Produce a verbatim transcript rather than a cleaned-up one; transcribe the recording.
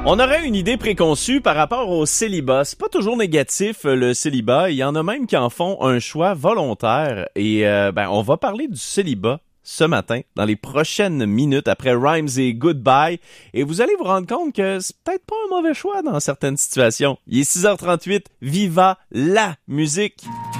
On aurait une idée préconçue par rapport au célibat. C'est pas toujours négatif, le célibat. Il y en a même qui en font un choix volontaire. Et euh, ben, on va parler du célibat ce matin, dans les prochaines minutes, après Rhymes et Goodbye. Et vous allez vous rendre compte que c'est peut-être pas un mauvais choix dans certaines situations. Il est six heures trente-huit. Viva la musique!